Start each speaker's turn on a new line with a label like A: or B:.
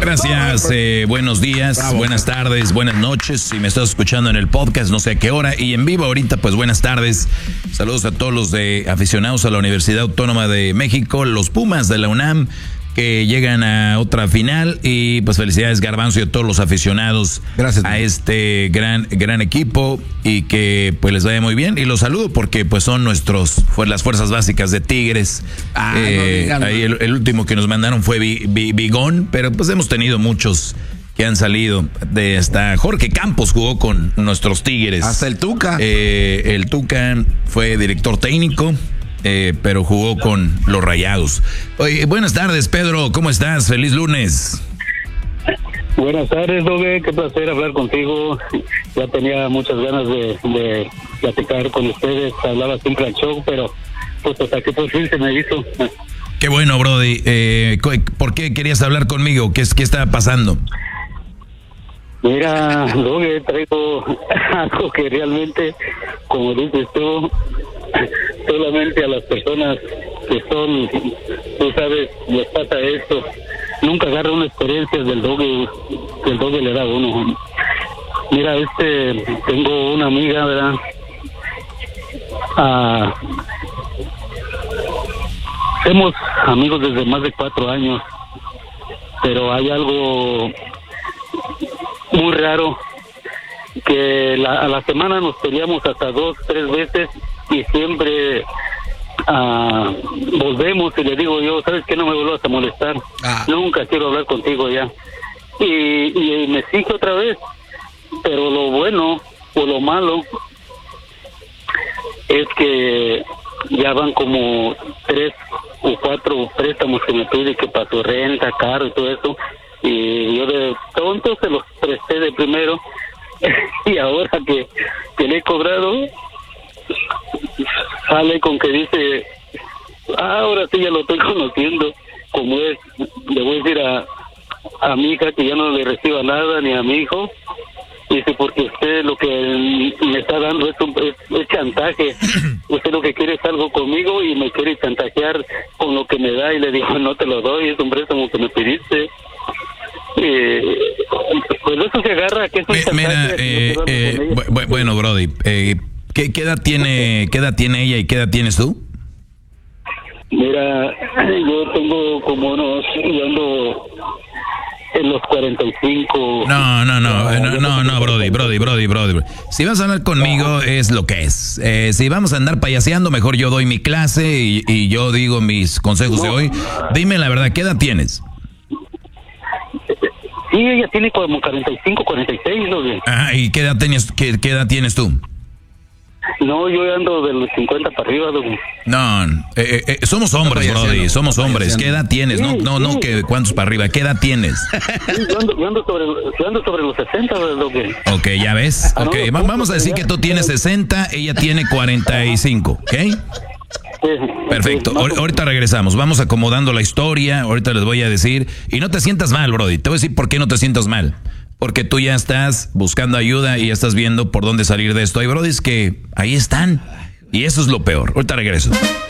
A: Gracias, buenos días, buenas tardes, buenas noches. Si me estás escuchando en el podcast, no sé a qué hora, y en vivo ahorita, pues buenas tardes. Saludos a todos los aficionados a la Universidad Autónoma de México, los Pumas de la UNAM, que llegan a otra final, y pues felicidades Garbanzo y a todos los aficionados.
B: Gracias,
A: a este gran equipo, y que pues les vaya muy bien, y los saludo porque pues son las fuerzas básicas de Tigres. Ahí el último que nos mandaron fue Bigón, pero pues hemos tenido muchos que han salido de esta. Jorge Campos jugó con nuestros Tigres.
B: Hasta el Tuca.
A: El Tuca fue director técnico. Pero jugó con los Rayados. Oye, buenas tardes, Pedro, ¿cómo estás? Feliz lunes.
C: Buenas tardes, Doge, qué placer hablar contigo. Ya tenía muchas ganas de platicar con ustedes. Hablaba siempre al show, pero pues hasta que por fin se me hizo.
A: Qué bueno, Brody. ¿Por qué querías hablar conmigo? ¿Qué estaba pasando?
C: Mira, Doge, traigo algo que realmente, como dices tú, solamente a las personas que son, tú sabes, les pasa esto. Nunca agarra una experiencia del Doge, que el Doge le da a uno. Mira, tengo una amiga, ¿verdad? Somos amigos desde más de 4 años, pero hay algo muy raro, que a la semana nos peleamos hasta 2, 3 veces, y siempre volvemos y le digo yo, ¿sabes qué? No me vuelvas a molestar, nunca quiero hablar contigo ya, y me exige otra vez. Pero lo bueno o lo malo es que ya van como 3 o 4 préstamos que me pide, que para su renta, carro y todo eso, y yo de tonto se los presté de primero y ahora que le he cobrado, sale con que dice, ahora sí ya lo estoy conociendo como es. Le voy a decir a mi hija que ya no le reciba nada, ni a mi hijo. Dice, porque usted lo que me está dando es chantaje. Usted lo que quiere es algo conmigo y me quiere chantajear con lo que me da. Y le digo, no te lo doy, es un préstamo que me pediste. Pues eso se agarra, que es un chantaje.
A: Bueno, Brody, ¿qué edad tiene ella y qué edad tienes tú?
C: Mira, yo tengo como yo ando en los 45.
A: No, Brody. Si vas a hablar conmigo es lo que es. Si vamos a andar payaseando, mejor yo doy mi clase y yo digo mis consejos de hoy. Dime la verdad, ¿qué edad tienes?
C: Sí, ella tiene como 45, 46, ¿no?
A: ¿Y qué edad tienes tú?
C: No, yo ando de los 50 para arriba, ¿no?
A: No, somos hombres, Brody, somos hombres. ¿Qué edad tienes? No, que cuántos para arriba. ¿Qué edad tienes?
C: Yo ando sobre los 60, ¿no?
A: Ok, ya ves. Okay, vamos a decir que tú tienes 60, ella tiene 45, ¿ok? Perfecto, ahorita regresamos, vamos acomodando la historia, ahorita les voy a decir, y no te sientas mal, Brody, te voy a decir por qué no te sientas mal, porque tú ya estás buscando ayuda y ya estás viendo por dónde salir de esto. Hay Brodys que ahí están, y eso es lo peor. Ahorita regreso.